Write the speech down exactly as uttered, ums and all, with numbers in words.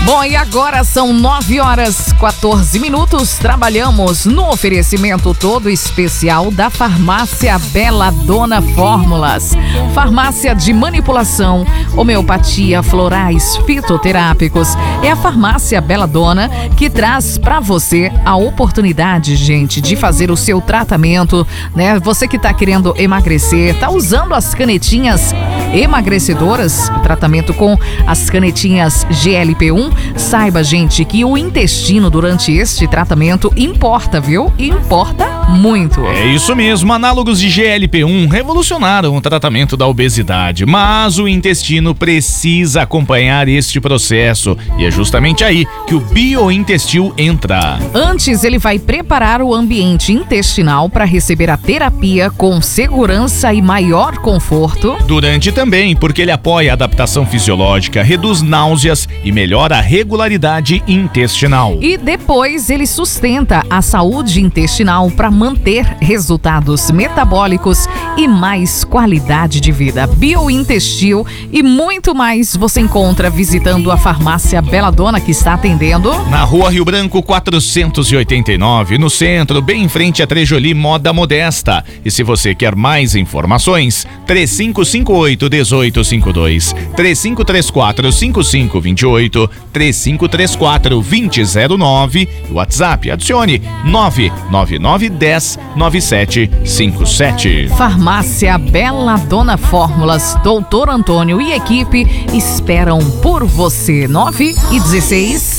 Bom, e agora são nove horas e quatorze minutos. Trabalhamos no oferecimento todo especial da Farmácia Bela Dona Fórmulas. Farmácia de manipulação, homeopatia, florais, fitoterápicos. É a Farmácia Bela Dona que traz para você a oportunidade, gente, de fazer o seu tratamento, né? Você que tá querendo emagrecer, tá usando as canetinhas emagrecedoras, tratamento com as canetinhas G L P um, saiba, gente, que o intestino durante este tratamento importa, viu? Importa muito. É isso mesmo, análogos de G L P um revolucionaram o tratamento da obesidade, mas o intestino precisa acompanhar este processo e é justamente aí que o Biointestil entra. Antes, ele vai preparar o ambiente intestinal para receber a terapia com segurança e maior conforto. Durante também, porque ele apoia a adaptação fisiológica, reduz náuseas e melhora a regularidade intestinal. E depois ele sustenta a saúde intestinal para manter resultados metabólicos e mais qualidade de vida. Biointestil e muito mais você encontra visitando a Farmácia Bela Dona, que está atendendo na Rua Rio Branco quatrocentos e oitenta e nove, no centro, bem em frente a Trejoli Moda Modesta. E se você quer mais informações, três cinco cinco oito, um oito cinco dois, três cinco três quatro, cinco cinco dois oito, três cinco três quatro, dois zero zero nove, WhatsApp, adicione nove nove nove um zero nove sete cinco sete. Farmácia Bela Dona Fórmulas, doutor Antônio e equipe esperam por você. nove e dezesseis.